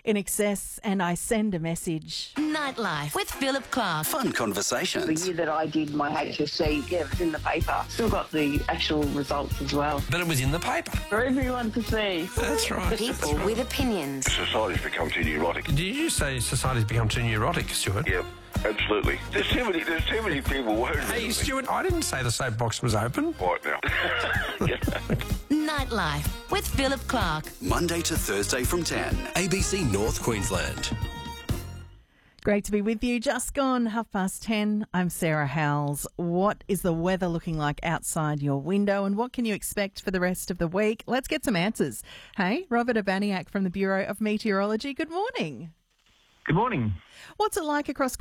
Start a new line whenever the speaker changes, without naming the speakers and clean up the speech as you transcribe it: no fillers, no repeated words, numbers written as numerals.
In excess, and I send a message.
Nightlife with Philip Clark.
Fun conversations.
The year that I did my HSC, it was in the paper. Still got the actual results as well.
But it was in the paper.
For everyone to see.
That's right.
People with opinions.
Society's become too neurotic.
Did you say society's become too neurotic, Stuart?
Yeah, absolutely. There's too many people worried.
Hey, Stuart, I didn't say the soapbox was open.
Right now.
Nightlife with Philip Clark.
Monday to Thursday from 10. ABC North Queensland.
Great to be with you. Just gone 10:30. I'm Sarah Howells. What is the weather looking like outside your window and what can you expect for the rest of the week? Let's get some answers. Hey, Robert Urbaniak from the Bureau of Meteorology. Good morning.
Good morning.
What's it like across